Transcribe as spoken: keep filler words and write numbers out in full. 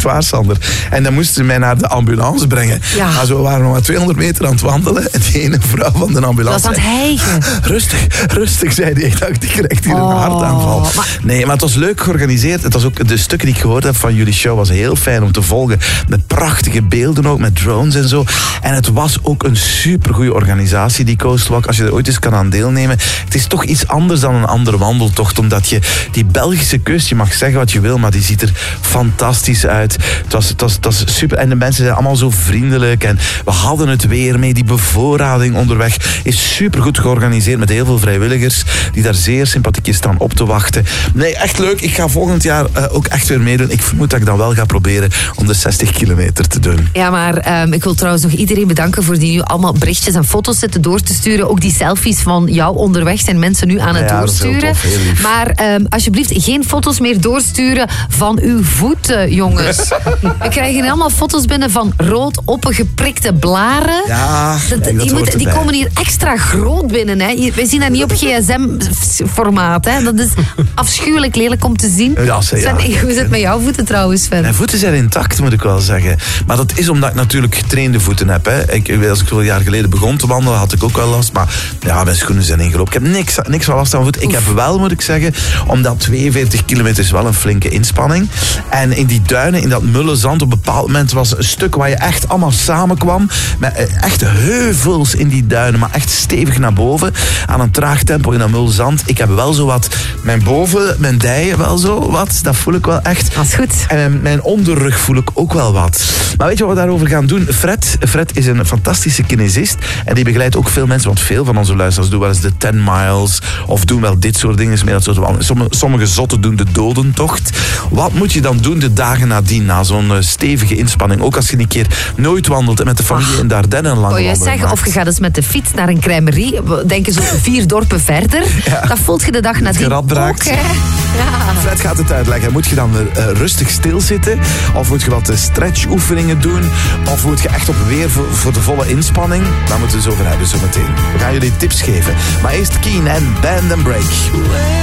waar, Sander. En dan moesten ze mij naar de ambulance brengen. Ja. Maar zo waren we nog maar tweehonderd meter aan het wandelen. En die ene vrouw van de ambulance... Dat was aan het hijgen. Rustig, rustig, zei die. Ik dacht, die krijgt hier een oh, hartaanval. Maar... Nee, maar het was leuk georganiseerd. Het was ook, de stukken die ik gehoord heb van jullie show was heel fijn om te volgen. Met prachtige beelden ook, met drones en zo. En het was ook een supergoeie organisatie, die Coastwalk. Als je er ooit eens kan aan deelnemen. Het is toch iets anders dan een andere wandeltocht. Omdat je die Belgische kust, je mag zeggen wat je wil, maar die ziet er fantastisch uit. Het was, het was, het was super. En de mensen zijn allemaal zo vriendelijk. En we hadden het weer mee. Die bevoorrading onderweg is supergoed georganiseerd met heel veel vrijwilligers die daar zeer sympathiek staan op te wachten. Nee, echt leuk. Ik ga volgend jaar uh, ook echt weer meedoen. Ik vermoed dat ik dan wel ga proberen om de zestig kilometer te doen. Ja, maar um, ik wil trouwens nog iedereen bedanken voor die nu allemaal berichtjes en foto's zitten door te sturen. Ook die selfies van jou onderweg zijn mensen nu aan het ja, doorsturen. Tof, maar um, alsjeblieft geen foto's meer doorsturen van uw voeten, jongens. We krijgen allemaal foto's binnen van rood opgeprikte blaren. Ja, dat, die, moet, die komen hier extra groot binnen. Hè. Hier, wij zien dat niet op G S M-formaat. Hè. Dat is afschuwelijk lelijk om te zien. Ja, ze, ja. Sven, hoe zit het met jouw voeten trouwens, Sven? Mijn voeten zijn intact, moet ik wel zeggen. Maar dat is omdat ik natuurlijk getrainde voeten heb. Hè. Ik, als ik een jaar geleden begon te wandelen, had ik ook wel last. Maar ja, mijn schoenen zijn ingelopen. Ik heb niks, niks van last van voeten. Ik heb wel, moet ik zeggen, omdat tweeënveertig kilometer is wel een flinke inspanning. En in die duinen, in dat mulle zand, op een bepaald moment was een stuk waar je echt allemaal samenkwam. Met echt heuvels in die duinen, maar echt stevig naar boven. Aan een traag tempo in dat mulle zand. Ik heb wel zo wat, mijn boven, mijn dijen wel zo wat. Dat voel ik wel echt. Dat is goed. En mijn onderrug voel ik ook wel wat. Maar weet je wat we daarover gaan doen? Fred, Fred is een fantastische kinesist. En die begeleidt ook veel mensen, want veel van onze luisteraars doen wel eens de ten miles. Of doen wel dit soort dingen. Dat soort van, sommige, sommige zotten doen de dodentocht. Wat moet je dan doen de dagen nadien, na zo'n stevige inspanning? Ook als je een keer nooit wandelt en met de familie in de Ardennen een lange wandeling zeggen, of je gaat eens met de fiets naar een crèmerie. Denk je zo vier dorpen verder. Ja. Dat voelt je de dag nadien ook. Hè? Ja. Fred gaat het uitleggen. Moet je dan uh, rustig stilzitten? Of moet je wat uh, stretchoefeningen doen? Of moet je echt op weer voor, voor de volle inspanning? Daar moeten we het over hebben zo meteen. We gaan jullie tips geven. Maar eerst Keen en Band and Break.